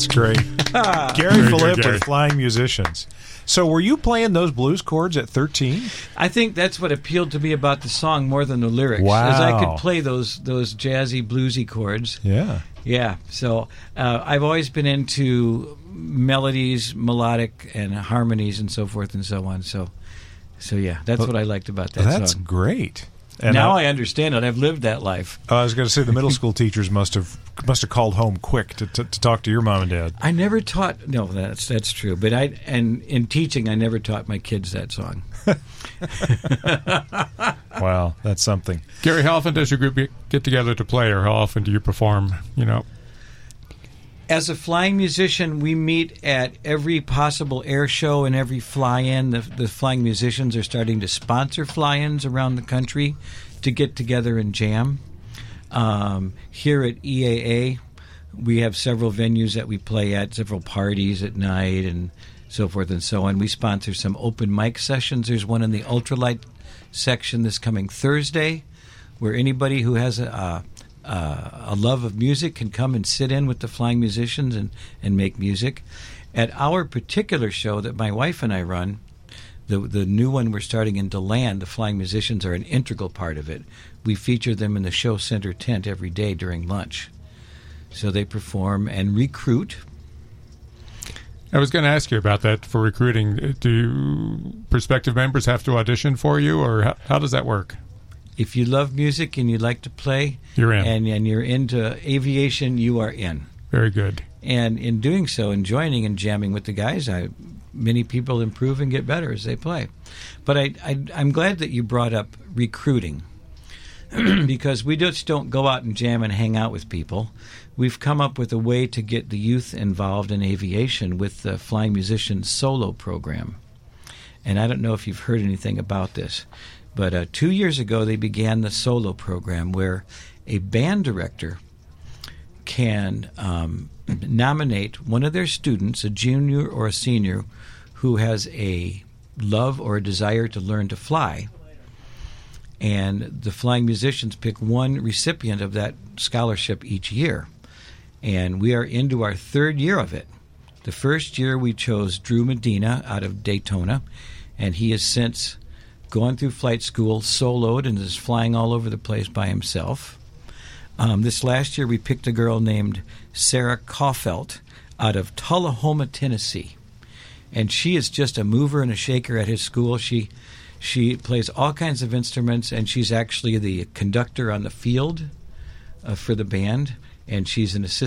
That's great. Gary Philippe with Flying Musicians. So were you playing those blues chords at 13? I think that's what appealed to me about the song more than the lyrics. Wow. As I could play those jazzy, bluesy chords. Yeah. Yeah. So I've always been into melodies, melodic, and harmonies and so forth and so on. So yeah, that's what I liked about that song. That's great. And now I understand it. I've lived that life. I was going to say the middle school teachers must have called home quick to talk to your mom and dad. I never taught. No, that's true. But in teaching, I never taught my kids that song. Wow, that's something. Gary, how often does your group get together to play, or how often do you perform? As a flying musician, we meet at every possible air show and every fly-in. The flying musicians are starting to sponsor fly-ins around the country to get together and jam. Here at EAA, we have several venues that we play at, several parties at night and so forth and so on. We sponsor some open mic sessions. There's one in the ultralight section this coming Thursday where anybody who has a love of music can come and sit in with the flying musicians and make music. At our particular show that my wife and I run, the new one we're starting in DeLand, the flying musicians are an integral part of it. We feature them in the show center tent every day during lunch. So they perform and recruit. I was going to ask you about that for recruiting. Do prospective members have to audition for you, or how does that work? If you love music and you like to play, you're in. And you're into aviation, you are in. Very good. And in doing so, and joining and jamming with the guys, many people improve and get better as they play. But I'm glad that you brought up recruiting because we just don't go out and jam and hang out with people. We've come up with a way to get the youth involved in aviation with the Flying Musicians Solo Program. And I don't know if you've heard anything about this. But 2 years ago, they began the solo program where a band director can nominate one of their students, a junior or a senior, who has a love or a desire to learn to fly. And the flying musicians pick one recipient of that scholarship each year. And we are into our third year of it. The first year we chose Drew Medina out of Daytona, and he has since gone through flight school, soloed, and is flying all over the place by himself. This last year, we picked a girl named Sarah Kaufelt out of Tullahoma, Tennessee. And she is just a mover and a shaker at his school. She plays all kinds of instruments, and she's actually the conductor on the field for the band, and she's an assistant